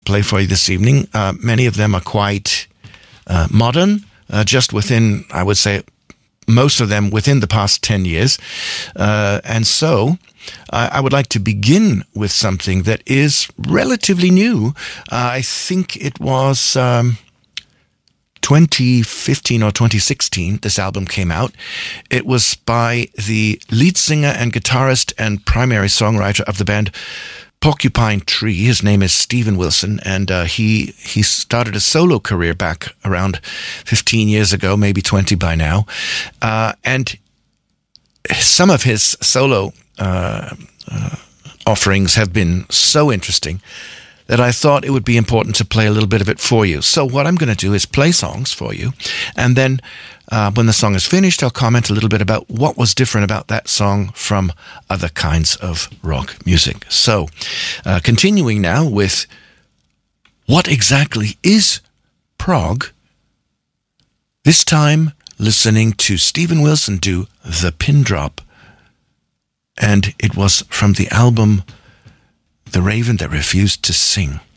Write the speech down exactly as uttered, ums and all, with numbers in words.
play for you this evening. Uh, many of them are quite uh, modern, uh, just within, I would say, most of them within the past ten years. Uh, and so uh, I would like to begin with something that is relatively new. Uh, I think it was um, twenty fifteen or twenty sixteen, this album came out. It was by the lead singer and guitarist and primary songwriter of the band Porcupine Tree. His name is Steven Wilson, and uh, he he started a solo career back around fifteen years ago, maybe twenty by now. Uh, and some of his solo uh, uh, offerings have been so interesting that I thought it would be important to play a little bit of it for you. So what I'm going to do is play songs for you, and then uh, when the song is finished, I'll comment a little bit about what was different about that song from other kinds of rock music. So, uh, continuing now with what exactly is prog, this time listening to Steven Wilson do The Pin Drop, and it was from the album The Raven That Refused to Sing.